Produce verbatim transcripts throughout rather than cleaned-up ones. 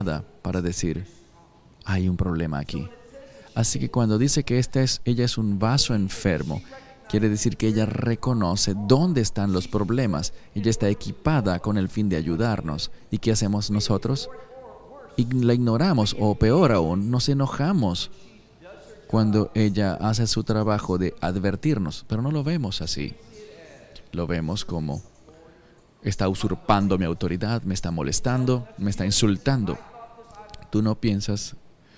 para decir, hay un problema aquí. Así que cuando dice que esta es, ella es un vaso enfermo, quiere decir que ella reconoce dónde están los problemas. Ella está equipada con el fin de ayudarnos. ¿Y qué hacemos nosotros? Y la ignoramos, o peor aún, nos enojamos cuando ella hace su trabajo de advertirnos, pero no lo vemos así. Lo vemos como está usurpando mi autoridad, me está molestando, me está insultando. Tú no piensas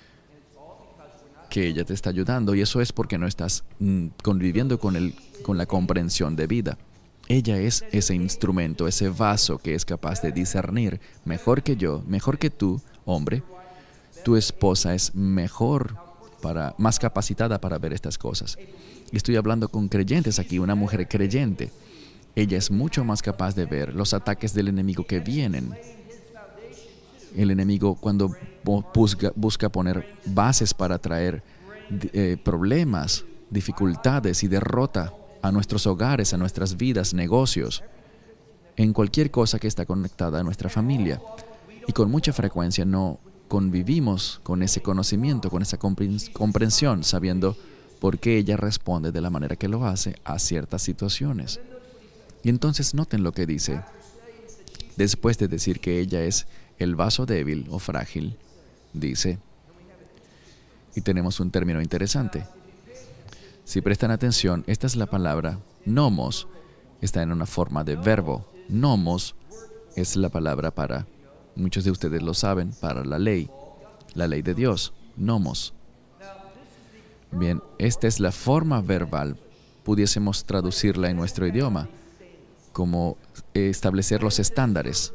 que ella te está ayudando, y eso es porque no estás mm, conviviendo con, el, con la comprensión de vida. Ella es ese instrumento, ese vaso que es capaz de discernir mejor que yo, mejor que tú, hombre. Tu esposa es mejor, para, más capacitada para ver estas cosas. Y estoy hablando con creyentes aquí, una mujer creyente. Ella es mucho más capaz de ver los ataques del enemigo que vienen. El enemigo, cuando busca, busca poner bases para traer eh, problemas, dificultades y derrota a nuestros hogares, a nuestras vidas, negocios, en cualquier cosa que está conectada a nuestra familia. Y con mucha frecuencia no convivimos con ese conocimiento, con esa comprensión, sabiendo por qué ella responde de la manera que lo hace a ciertas situaciones. Y entonces noten lo que dice. Después de decir que ella es el vaso débil o frágil, dice, y tenemos un término interesante. Si prestan atención, esta es la palabra nomos, está en una forma de verbo. Nomos es la palabra para, muchos de ustedes lo saben, para la ley, la ley de Dios, nomos. Bien, esta es la forma verbal, pudiésemos traducirla en nuestro idioma, como establecer los estándares.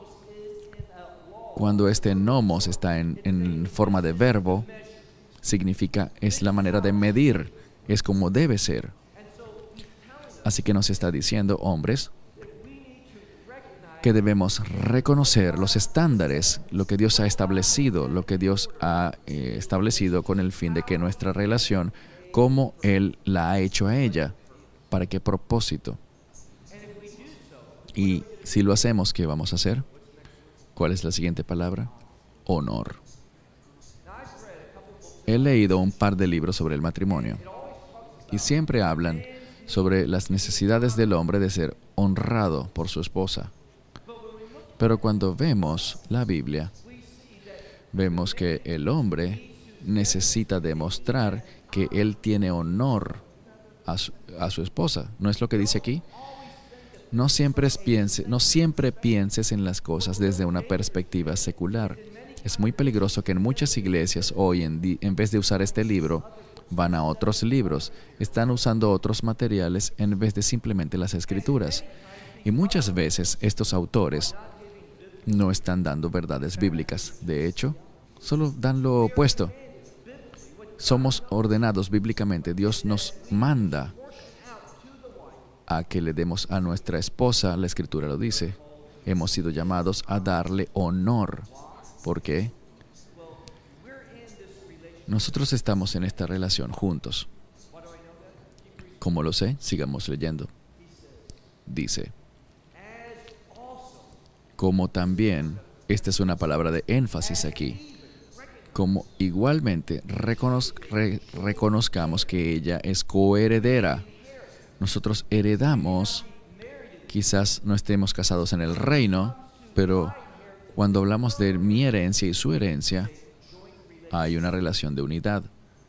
Cuando este nomos está en, en forma de verbo, significa, es la manera de medir, es como debe ser. Así que nos está diciendo, hombres, que debemos reconocer los estándares, lo que Dios ha establecido, lo que Dios ha eh, establecido con el fin de que nuestra relación, como Él la ha hecho a ella, ¿para qué propósito? Y si lo hacemos, ¿qué vamos a hacer? ¿Cuál es la siguiente palabra? Honor. He leído un par de libros sobre el matrimonio y siempre hablan sobre las necesidades del hombre de ser honrado por su esposa. Pero cuando vemos la Biblia, vemos que el hombre necesita demostrar que él tiene honor a su, a su esposa. ¿No es lo que dice aquí? No siempre, es piense, no siempre pienses en las cosas desde una perspectiva secular. Es muy peligroso que en muchas iglesias hoy en día, en vez de usar este libro, van a otros libros. Están usando otros materiales en vez de simplemente las escrituras. Y muchas veces estos autores no están dando verdades bíblicas. De hecho, solo dan lo opuesto. Somos ordenados bíblicamente. Dios nos manda a que le demos a nuestra esposa, la Escritura lo dice, hemos sido llamados a darle honor. ¿Por qué? Nosotros estamos en esta relación juntos. ¿Cómo lo sé? Sigamos leyendo. Dice, como también, esta es una palabra de énfasis aquí, como igualmente reconoz- re- reconozcamos que ella es coheredera. Nosotros heredamos, quizás no estemos casados en el reino, pero cuando hablamos de mi herencia y su herencia, hay una relación de unidad.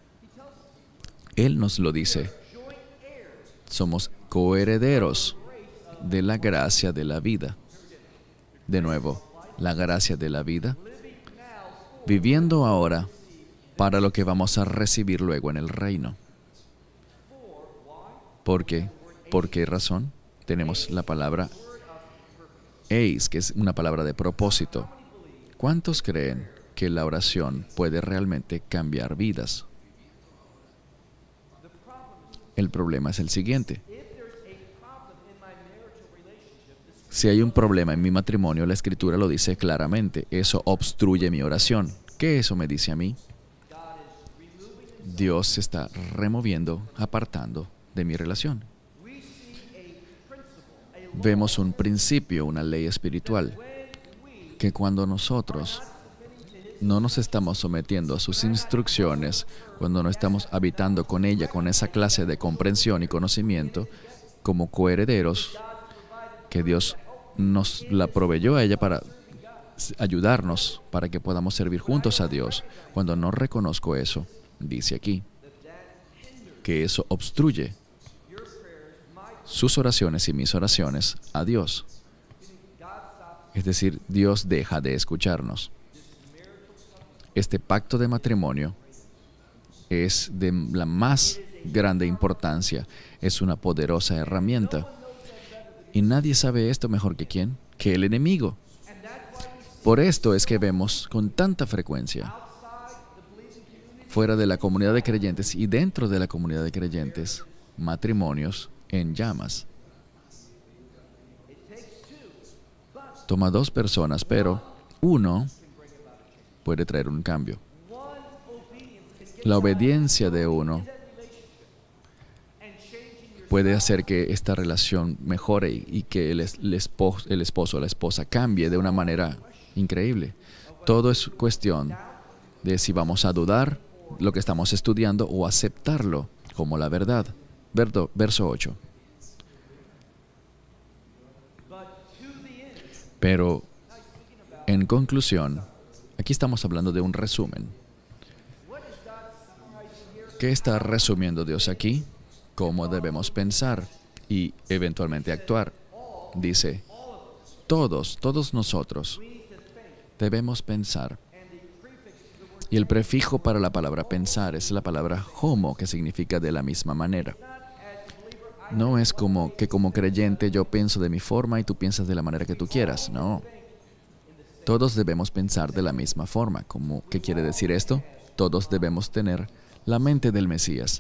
Él nos lo dice. Somos coherederos de la gracia de la vida. De nuevo, la gracia de la vida, viviendo ahora para lo que vamos a recibir luego en el reino. ¿Por qué? ¿Por qué razón? Tenemos la palabra eis, que es una palabra de propósito. ¿Cuántos creen que la oración puede realmente cambiar vidas? El problema es el siguiente. Si hay un problema en mi matrimonio, la Escritura lo dice claramente. Eso obstruye mi oración. ¿Qué eso me dice a mí? Dios se está removiendo, apartando de mi relación. Vemos un principio, una ley espiritual, que cuando nosotros no nos estamos sometiendo a sus instrucciones, cuando no estamos habitando con ella, con esa clase de comprensión y conocimiento, como coherederos, que Dios nos la proveyó a ella para ayudarnos, para que podamos servir juntos a Dios. Cuando no reconozco eso, dice aquí, que eso obstruye sus oraciones y mis oraciones a Dios. Es decir, Dios deja de escucharnos. Este pacto de matrimonio es de la más grande importancia. Es una poderosa herramienta. Y nadie sabe esto mejor que quién, que el enemigo. Por esto es que vemos con tanta frecuencia, fuera de la comunidad de creyentes y dentro de la comunidad de creyentes, matrimonios en llamas. Toma dos personas, pero uno puede traer un cambio. La obediencia de uno puede hacer que esta relación mejore y que el, el, esposo, el esposo o la esposa cambie de una manera increíble. Todo es cuestión de si vamos a dudar lo que estamos estudiando o aceptarlo como la verdad. Verso, verso ocho. Pero, en conclusión, aquí estamos hablando de un resumen. ¿Qué está resumiendo Dios aquí? ¿Cómo debemos pensar y eventualmente actuar? Dice, todos, todos nosotros debemos pensar. Y el prefijo para la palabra pensar es la palabra homo, que significa de la misma manera. No es como que como creyente yo pienso de mi forma y tú piensas de la manera que tú quieras. No. Todos debemos pensar de la misma forma. ¿Cómo, ¿Qué quiere decir esto? Todos debemos tener la mente del Mesías.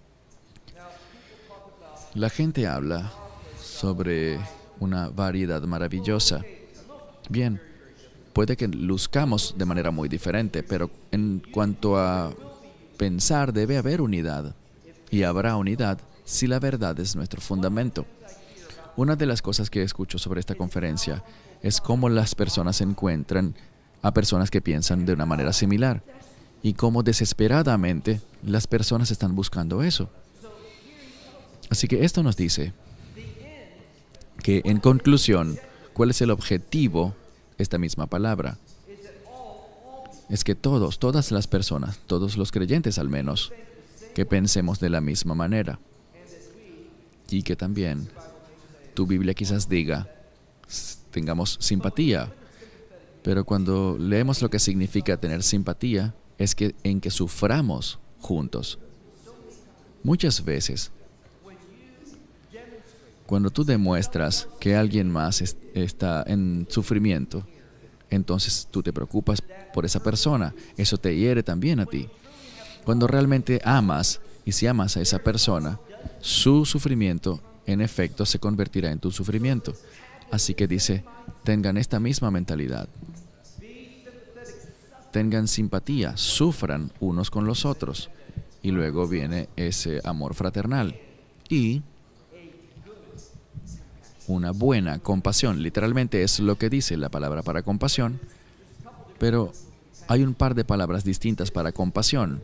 La gente habla sobre una variedad maravillosa. Bien, puede que luzcamos de manera muy diferente, pero en cuanto a pensar debe haber unidad. Y habrá unidad si la verdad es nuestro fundamento. Una de las cosas que escucho sobre esta conferencia es cómo las personas encuentran a personas que piensan de una manera similar y cómo desesperadamente las personas están buscando eso. Así que esto nos dice que, en conclusión, ¿cuál es el objetivo de esta misma palabra? Es que todos, todas las personas, todos los creyentes al menos, que pensemos de la misma manera. Y que también tu Biblia quizás diga, tengamos simpatía. Pero cuando leemos lo que significa tener simpatía, es que en que suframos juntos. Muchas veces, cuando tú demuestras que alguien más es, está en sufrimiento, entonces tú te preocupas por esa persona. Eso te hiere también a ti. Cuando realmente amas, y si amas a esa persona, su sufrimiento, en efecto, se convertirá en tu sufrimiento. Así que dice, tengan esta misma mentalidad. Tengan simpatía, sufran unos con los otros. Y luego viene ese amor fraternal. Y una buena compasión. Literalmente es lo que dice la palabra para compasión. Pero hay un par de palabras distintas para compasión.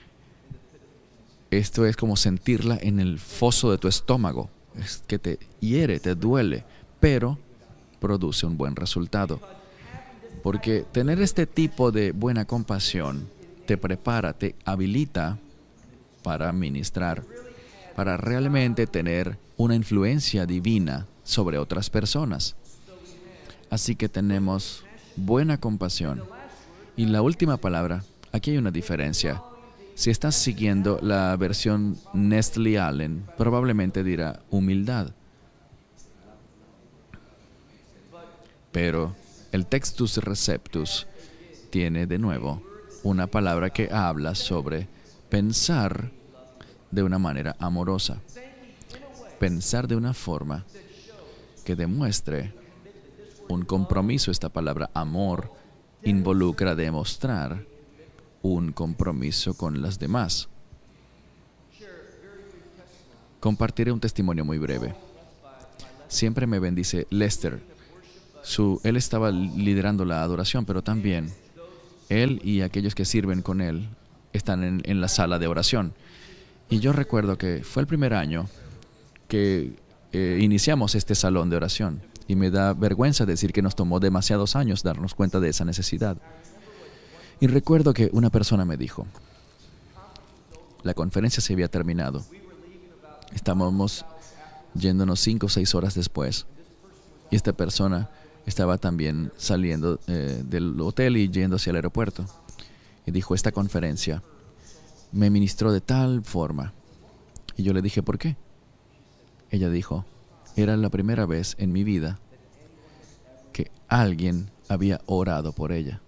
Esto es como sentirla en el foso de tu estómago. Es que te hiere, te duele, pero produce un buen resultado. Porque tener este tipo de buena compasión te prepara, te habilita para ministrar, para realmente tener una influencia divina sobre otras personas. Así que tenemos buena compasión. Y la última palabra, aquí hay una diferencia. Si estás siguiendo la versión Nestle Allen, probablemente dirá humildad. Pero el Textus Receptus tiene de nuevo una palabra que habla sobre pensar de una manera amorosa. Pensar de una forma que demuestre un compromiso. Esta palabra amor involucra demostrar un compromiso con las demás. Compartiré un testimonio muy breve. Siempre me bendice Lester. Su, él estaba liderando la adoración, pero también Él y aquellos que sirven con él están en, en la sala de oración. Y yo recuerdo que fue el primer año que eh, iniciamos este salón de oración. Y me da vergüenza decir que nos tomó demasiados años darnos cuenta de esa necesidad. Y recuerdo que una persona me dijo, la conferencia se había terminado. Estábamos yéndonos cinco o seis horas después. Y esta persona estaba también saliendo eh, del hotel y yendo hacia el aeropuerto. Y dijo, esta conferencia me ministró de tal forma. Y yo le dije, ¿por qué? Ella dijo, era la primera vez en mi vida que alguien había orado por ella.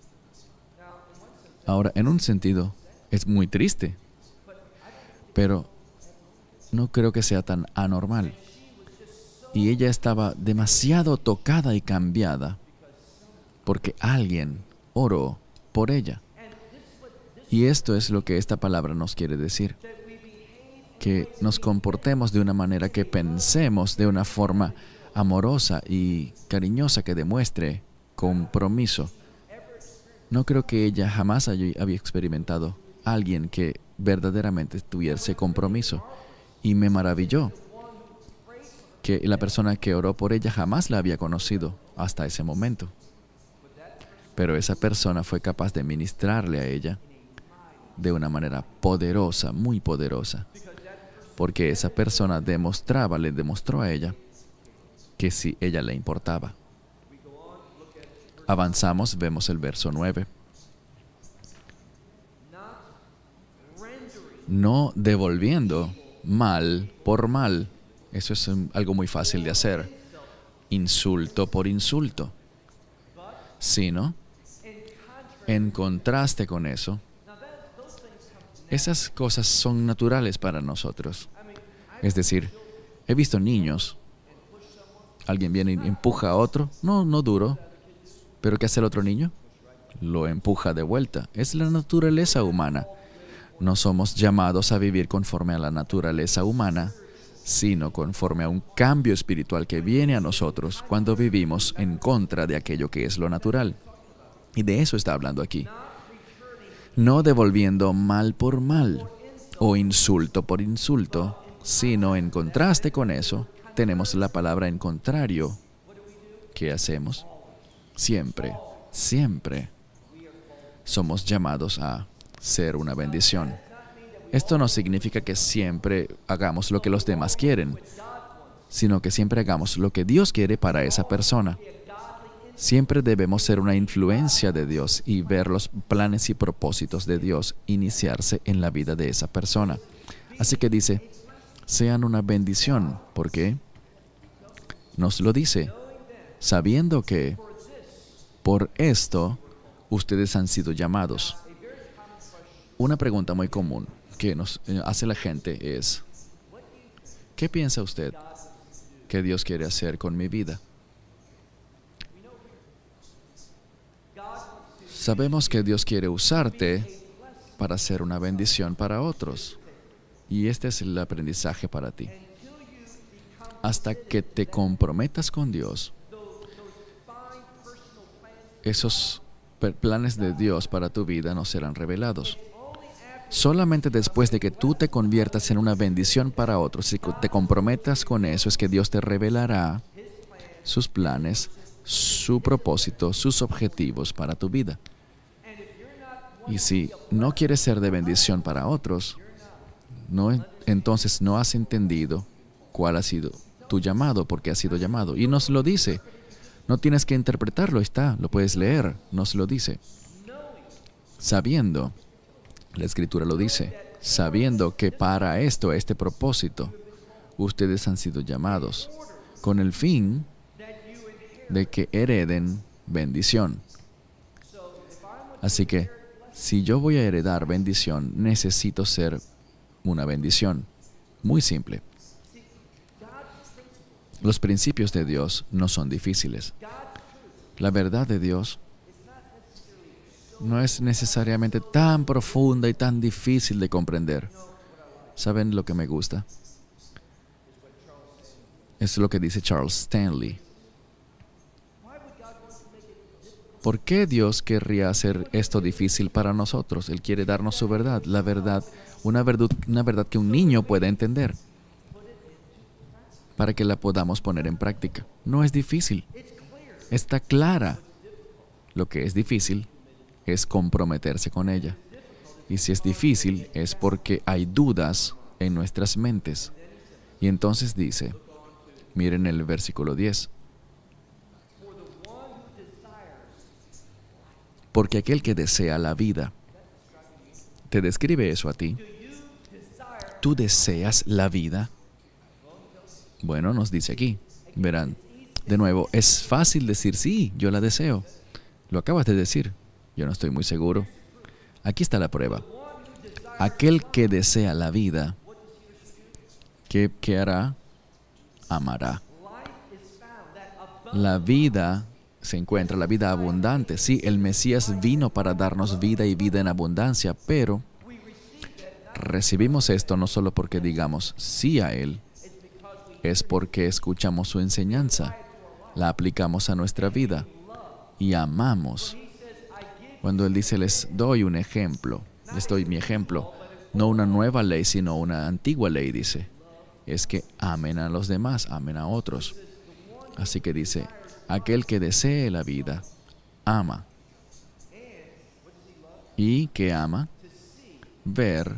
Ahora, en un sentido, es muy triste, pero no creo que sea tan anormal. Y ella estaba demasiado tocada y cambiada porque alguien oró por ella. Y esto es lo que esta palabra nos quiere decir. Que nos comportemos de una manera que pensemos de una forma amorosa y cariñosa que demuestre compromiso. No creo que ella jamás haya, había experimentado a alguien que verdaderamente tuviese compromiso. Y me maravilló que la persona que oró por ella jamás la había conocido hasta ese momento. Pero esa persona fue capaz de ministrarle a ella de una manera poderosa, muy poderosa. Porque esa persona demostraba, le demostró a ella que sí, ella le importaba. Avanzamos, vemos el verso nueve. No devolviendo mal por mal. Eso es um, algo muy fácil de hacer. Insulto por insulto. Sino, en contraste con eso, esas cosas son naturales para nosotros. Es decir, he visto niños, alguien viene y empuja a otro, no, no duro, pero ¿qué hace el otro niño? Lo empuja de vuelta. Es la naturaleza humana. No somos llamados a vivir conforme a la naturaleza humana, sino conforme a un cambio espiritual que viene a nosotros cuando vivimos en contra de aquello que es lo natural. Y de eso está hablando aquí. No devolviendo mal por mal o insulto por insulto, sino en contraste con eso, tenemos la palabra en contrario. ¿Qué hacemos? Siempre, siempre somos llamados a ser una bendición. Esto no significa que siempre hagamos lo que los demás quieren, sino que siempre hagamos lo que Dios quiere para esa persona. Siempre debemos ser una influencia de Dios y ver los planes y propósitos de Dios iniciarse en la vida de esa persona. Así que dice, sean una bendición. ¿Por qué? Nos lo dice, sabiendo que por esto ustedes han sido llamados. Una pregunta muy común que nos hace la gente es, ¿qué piensa usted que Dios quiere hacer con mi vida? Sabemos que Dios quiere usarte para ser una bendición para otros. Y este es el aprendizaje para ti. Hasta que te comprometas con Dios, esos planes de Dios para tu vida no serán revelados. Solamente después de que tú te conviertas en una bendición para otros, si te comprometas con eso, es que Dios te revelará sus planes, su propósito, sus objetivos para tu vida. Y si no quieres ser de bendición para otros, no, entonces no has entendido cuál ha sido tu llamado, por qué has sido llamado. Y nos lo dice. No tienes que interpretarlo, está, lo puedes leer, nos lo dice. Sabiendo, la Escritura lo dice, sabiendo que para esto, este propósito, ustedes han sido llamados, con el fin de que hereden bendición. Así que, si yo voy a heredar bendición, necesito ser una bendición. Muy simple. Los principios de Dios no son difíciles. La verdad de Dios no es necesariamente tan profunda y tan difícil de comprender. ¿Saben lo que me gusta? Es lo que dice Charles Stanley. ¿Por qué Dios querría hacer esto difícil para nosotros? Él quiere darnos su verdad, la verdad, una verdad, una verdad que un niño pueda entender, para que la podamos poner en práctica. No es difícil, está clara. Lo que es difícil es comprometerse con ella. Y si es difícil es porque hay dudas en nuestras mentes. Y entonces dice, miren el versículo diez. Porque aquel que desea la vida, ¿te describe eso a ti? ¿Tú deseas la vida? Bueno, nos dice aquí, verán, de nuevo, es fácil decir, sí, yo la deseo. Lo acabas de decir, yo no estoy muy seguro. Aquí está la prueba. Aquel que desea la vida, ¿qué, qué hará? Amará. La vida se encuentra, la vida abundante. Sí, el Mesías vino para darnos vida y vida en abundancia, pero recibimos esto no solo porque digamos sí a Él, es porque escuchamos su enseñanza, la aplicamos a nuestra vida y amamos. Cuando Él dice, les doy un ejemplo, les doy mi ejemplo, no una nueva ley, sino una antigua ley, dice, es que amen a los demás, amen a otros. Así que dice, aquel que desee la vida, ama. ¿Y qué ama? Ver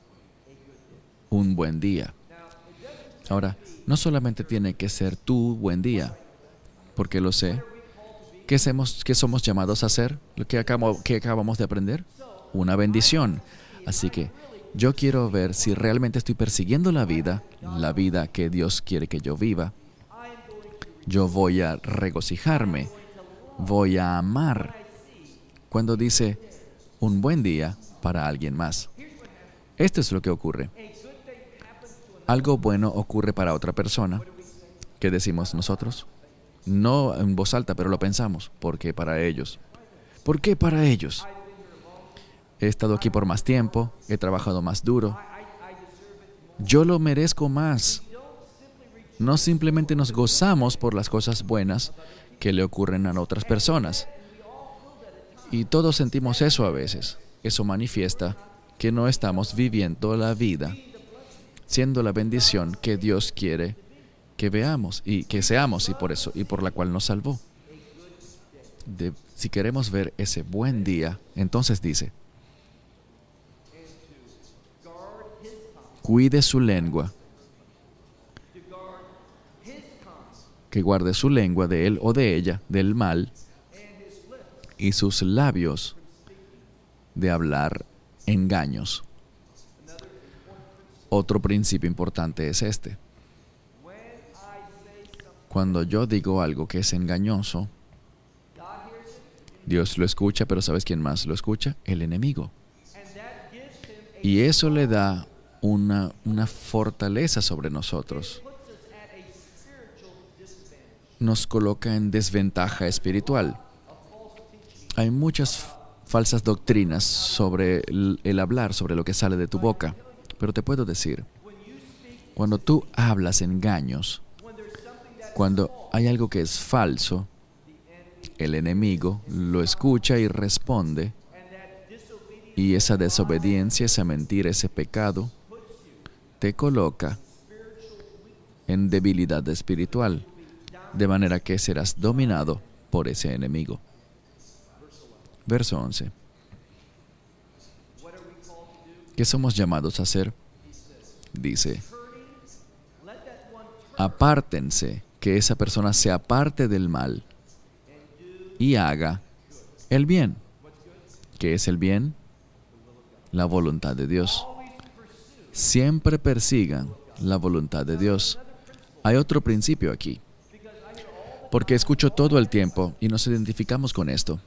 un buen día. Ahora, no solamente tiene que ser tu buen día, porque lo sé. ¿Qué, hacemos, qué somos llamados a hacer? ¿Lo que, acabo, que acabamos de aprender? Una bendición. Así que yo quiero ver si realmente estoy persiguiendo la vida, la vida que Dios quiere que yo viva. Yo voy a regocijarme, voy a amar. Cuando dice un buen día para alguien más. Esto es lo que ocurre. Algo bueno ocurre para otra persona. ¿Qué decimos nosotros? No en voz alta, pero lo pensamos. ¿Por qué para ellos? ¿Por qué para ellos? He estado aquí por más tiempo, he trabajado más duro. Yo lo merezco más. No simplemente nos gozamos por las cosas buenas que le ocurren a otras personas. Y todos sentimos eso a veces. Eso manifiesta que no estamos viviendo la vida, siendo la bendición que Dios quiere que veamos y que seamos y por eso y por la cual nos salvó. De, si queremos ver ese buen día, entonces dice, cuide su lengua, que guarde su lengua de él o de ella, del mal, y sus labios de hablar engaños. Otro principio importante es este. Cuando yo digo algo que es engañoso, Dios lo escucha, pero ¿sabes quién más lo escucha? El enemigo. Y eso le da una, una fortaleza sobre nosotros. Nos coloca en desventaja espiritual. Hay muchas falsas doctrinas sobre el, el hablar, sobre lo que sale de tu boca. Pero te puedo decir, cuando tú hablas engaños, cuando hay algo que es falso, el enemigo lo escucha y responde. Y esa desobediencia, esa mentira, ese pecado, te coloca en debilidad espiritual, de manera que serás dominado por ese enemigo. Verso once. ¿Qué somos llamados a hacer? Dice, apártense, que esa persona se aparte del mal y haga el bien. ¿Qué es el bien? La voluntad de Dios. Siempre persigan la voluntad de Dios. Hay otro principio aquí, porque escucho todo el tiempo y nos identificamos con esto.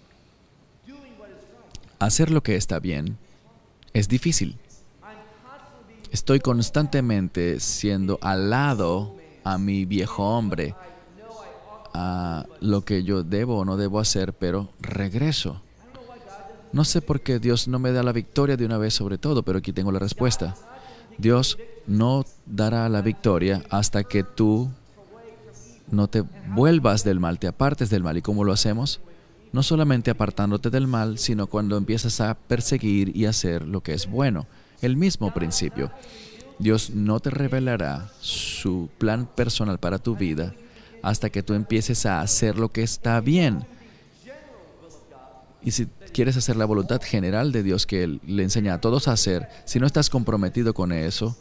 Hacer lo que está bien es difícil. Estoy constantemente siendo alado a mi viejo hombre, a lo que yo debo o no debo hacer, pero regreso. No sé por qué Dios no me da la victoria de una vez sobre todo, pero aquí tengo la respuesta. Dios no dará la victoria hasta que tú no te vuelvas del mal, te apartes del mal. ¿Y cómo lo hacemos? No solamente apartándote del mal, sino cuando empiezas a perseguir y hacer lo que es bueno. El mismo principio. Dios no te revelará su plan personal para tu vida hasta que tú empieces a hacer lo que está bien. Y si quieres hacer la voluntad general de Dios que Él le enseña a todos a hacer, si no estás comprometido con eso,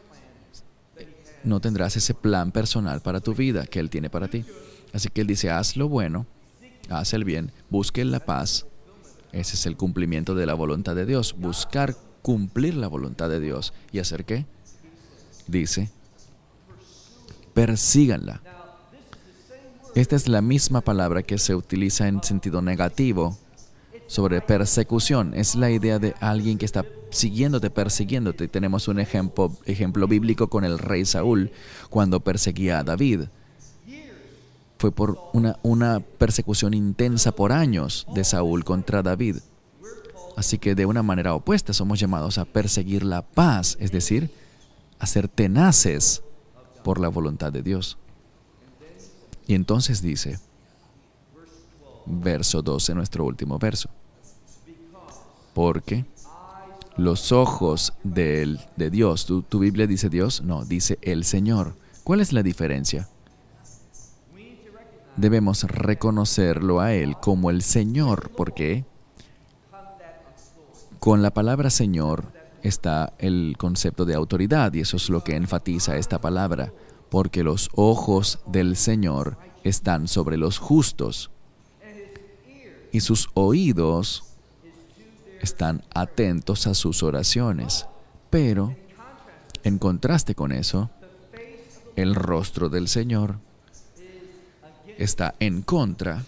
no tendrás ese plan personal para tu vida que Él tiene para ti. Así que Él dice, haz lo bueno, haz el bien, busque la paz. Ese es el cumplimiento de la voluntad de Dios. Buscar cumplir la voluntad de Dios. ¿Y hacer qué? Dice, persíganla. Esta es la misma palabra que se utiliza en sentido negativo sobre persecución. Es la idea de alguien que está siguiéndote, persiguiéndote. Tenemos un ejemplo, ejemplo bíblico con el rey Saúl cuando perseguía a David. Fue por una, una persecución intensa por años de Saúl contra David. Así que de una manera opuesta somos llamados a perseguir la paz, es decir, a ser tenaces por la voluntad de Dios. Y entonces dice, verso doce, nuestro último verso. Porque los ojos de, él, de Dios, ¿tu, ¿tu Biblia dice Dios? No, dice el Señor. ¿Cuál es la diferencia? Debemos reconocerlo a Él como el Señor, porque con la palabra Señor está el concepto de autoridad, y eso es lo que enfatiza esta palabra, porque los ojos del Señor están sobre los justos, y sus oídos están atentos a sus oraciones. Pero, en contraste con eso, el rostro del Señor está en contra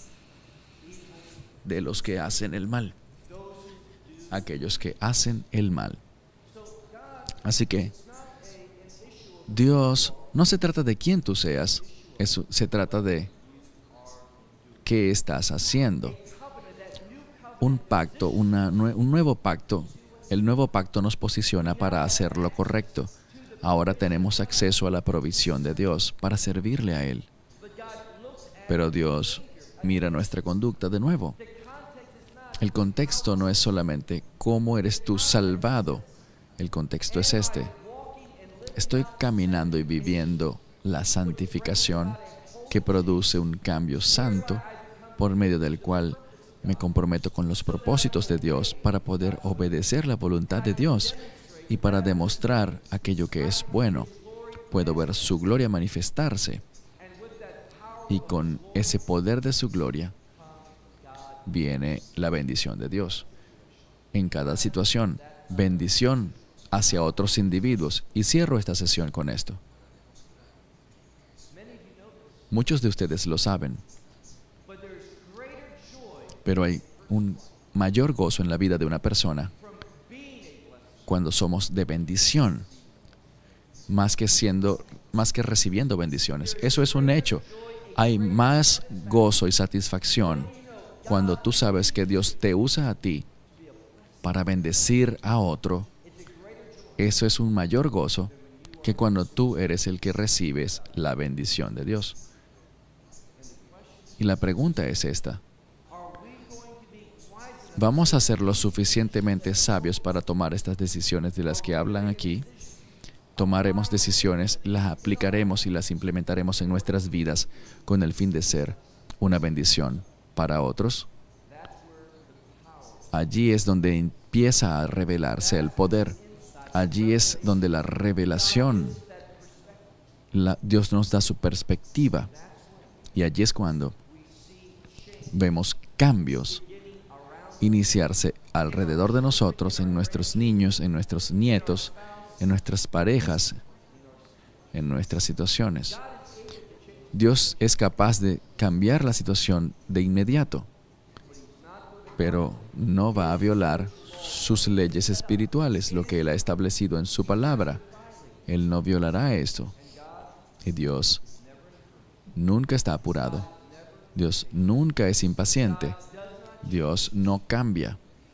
de los que hacen el mal, aquellos que hacen el mal. Así que Dios no se trata de quién tú seas, eso, se trata de qué estás haciendo. Un pacto, una, un nuevo pacto, el nuevo pacto nos posiciona para hacer lo correcto. Ahora tenemos acceso a la provisión de Dios para servirle a Él. Pero Dios mira nuestra conducta de nuevo. El contexto no es solamente cómo eres tú salvado. El contexto es este. Estoy caminando y viviendo la santificación que produce un cambio santo por medio del cual me comprometo con los propósitos de Dios para poder obedecer la voluntad de Dios y para demostrar aquello que es bueno. Puedo ver su gloria manifestarse. Y con ese poder de su gloria viene la bendición de Dios. En cada situación, bendición hacia otros individuos. Y cierro esta sesión con esto. Muchos de ustedes lo saben, pero hay un mayor gozo en la vida de una persona cuando somos de bendición, más que siendo, más que recibiendo bendiciones. Eso es un hecho. Hay más gozo y satisfacción cuando tú sabes que Dios te usa a ti para bendecir a otro. Eso es un mayor gozo que cuando tú eres el que recibes la bendición de Dios. Y la pregunta es esta. ¿Vamos a ser lo suficientemente sabios para tomar estas decisiones de las que hablan aquí? Tomaremos decisiones, las aplicaremos y las implementaremos en nuestras vidas con el fin de ser una bendición para otros. Allí es donde empieza a revelarse el poder. Allí es donde la revelación, la, Dios nos da su perspectiva. Y allí es cuando vemos cambios iniciarse alrededor de nosotros, en nuestros niños, en nuestros nietos, en nuestras parejas, en nuestras situaciones. Dios es capaz de cambiar la situación de inmediato, pero no va a violar sus leyes espirituales, lo que Él ha establecido en su palabra. Él no violará esto. Y Dios nunca está apurado. Dios nunca es impaciente. Dios no cambia.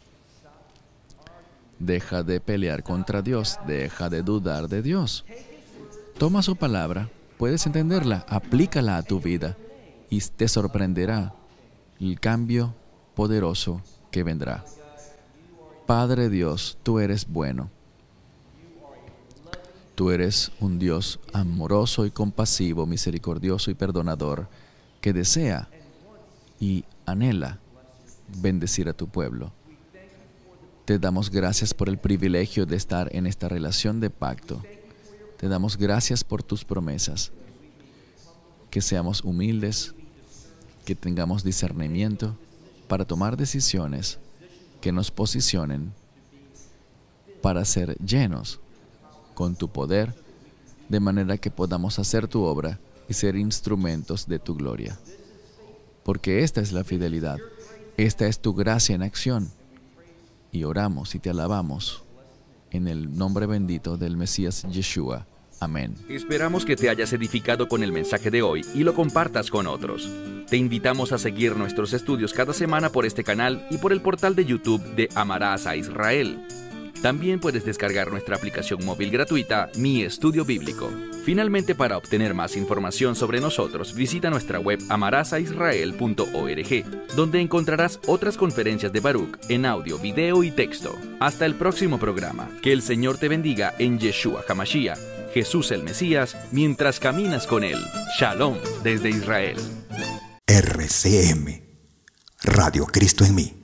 Deja de pelear contra Dios, deja de dudar de Dios. Toma su palabra, puedes entenderla, aplícala a tu vida y te sorprenderá el cambio poderoso que vendrá. Padre Dios, tú eres bueno. Tú eres un Dios amoroso y compasivo, misericordioso y perdonador, que desea y anhela bendecir a tu pueblo. Te damos gracias por el privilegio de estar en esta relación de pacto. Te damos gracias por tus promesas. Que seamos humildes, que tengamos discernimiento para tomar decisiones que nos posicionen para ser llenos con tu poder, de manera que podamos hacer tu obra y ser instrumentos de tu gloria. Porque esta es la fidelidad, esta es tu gracia en acción. Y oramos y te alabamos en el nombre bendito del Mesías Yeshua. Amén. Esperamos que te hayas edificado con el mensaje de hoy y lo compartas con otros. Te invitamos a seguir nuestros estudios cada semana por este canal y por el portal de YouTube de Amarás a Israel. También puedes descargar nuestra aplicación móvil gratuita, Mi Estudio Bíblico. Finalmente, para obtener más información sobre nosotros, visita nuestra web amarás a israel punto org, donde encontrarás otras conferencias de Baruch en audio, video y texto. Hasta el próximo programa. Que el Señor te bendiga en Yeshua HaMashiach, Jesús el Mesías, mientras caminas con Él. Shalom desde Israel. R C M, Radio Cristo en mí.